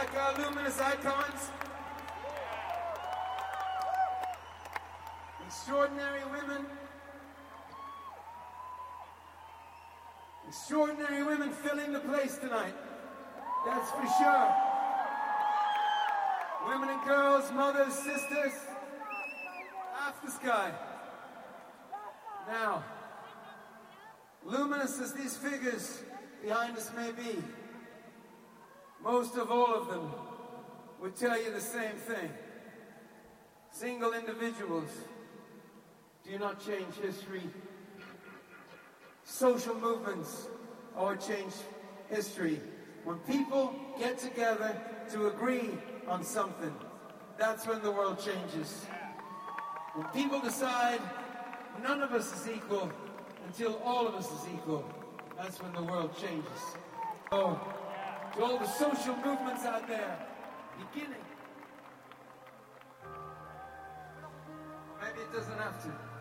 like our luminous icons? Extraordinary women. Extraordinary women filling the place tonight. That's for sure. Women and girls, mothers, sisters. Half the sky. Now, luminous as these figures behind us may be, most of all of them would tell you the same thing. Single individuals do not change history. Social movements or change history. When people get together to agree on something, that's when the world changes. When people decide none of us is equal until all of us is equal, that's when the world changes. So, to all the social movements out there, beginning. Maybe it doesn't have to.